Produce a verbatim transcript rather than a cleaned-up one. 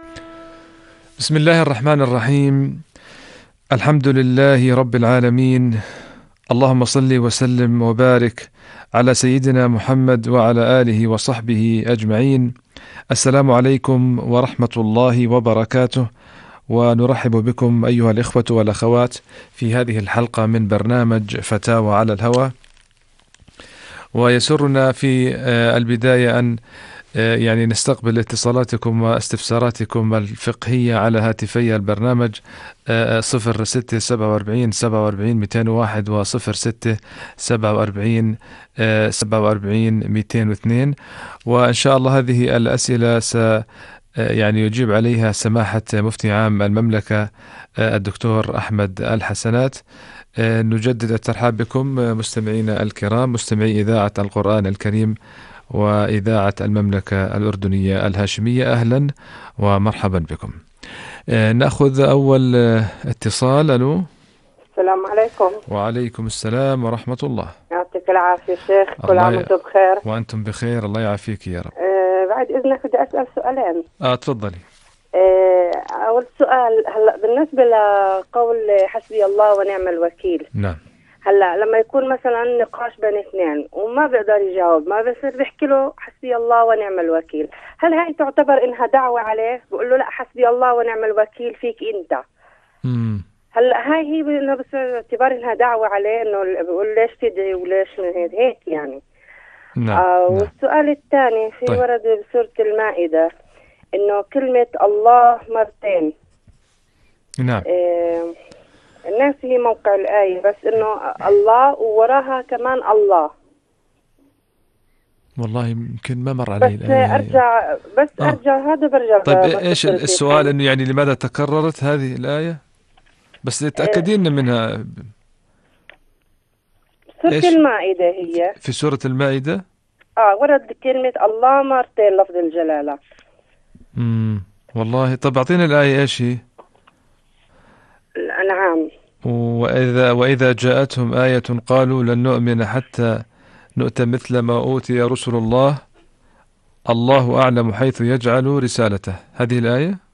بسم الله الرحمن الرحيم. الحمد لله رب العالمين. اللهم صل وسلم وبارك على سيدنا محمد وعلى آله وصحبه أجمعين. السلام عليكم ورحمة الله وبركاته، ونرحب بكم أيها الإخوة والأخوات في هذه الحلقة من برنامج فتاوى على الهوى. ويسرنا في البداية أن يعني نستقبل اتصالاتكم واستفساراتكم الفقهية على هاتفي البرنامج صفر ستة سبعة وأربعين سبعة وأربعين مئتين وواحد وصفر ستة سبعة وأربعين سبعة وأربعين مئتين واثنين. وإن شاء الله هذه الأسئلة س يعني يجيب عليها سماحة مفتي عام المملكة الدكتور أحمد الحسنات. نجدد الترحاب بكم مستمعينا الكرام، مستمعي إذاعة القرآن الكريم وإذاعة المملكة الأردنية الهاشمية. أهلا ومرحبا بكم. نأخذ أول اتصال. ألو. السلام عليكم. وعليكم السلام ورحمة الله. يعطيك العافية شيخ، كل عام وانتم بخير. وأنتم بخير، الله يعافيك يا رب. أه بعد إذنك بدي أسأل سؤالين. آه تفضلي. أه أول سؤال، هلا بالنسبة لقول حسبي الله ونعم الوكيل. نعم. هلا لما يكون مثلا نقاش بين اثنين وما بيقدر يجاوب، ما بصير بيحكي له حسبي الله ونعم الوكيل، هل هاي تعتبر إنها دعوة عليه؟ بقول له لا حسبي الله ونعم الوكيل فيك أنت. مم. هلا هاي هي انه بصير اعتبار انها دعوة عليه، انه بقول ليش تدعي وليش هيك هيك يعني. نعم. آه نعم. والسؤال الثاني في طيب. ورد بسورة المائدة انه كلمة الله مرتين. نعم. آه الناس هي موقع الآية، بس انه الله ووراها كمان الله. والله يمكن ما مر علي بس الآية. ارجع بس آه. ارجع هذا برجع. طيب ايش السؤال؟ انه يعني لماذا تكررت هذه الآية؟ بس تأكدين منها. سورة إيش؟ المائدة هي في سورة المائدة. اه ورد كلمة الله مرتين لفظ الجلالة. امم والله طب اعطينا الآية ايش هي؟ الأنعام. وإذا وإذا جاءتهم آية قالوا لن نؤمن حتى نؤتى مثل ما أوتي رسل الله الله أعلم حيث يجعل رسالته. هذه الآية؟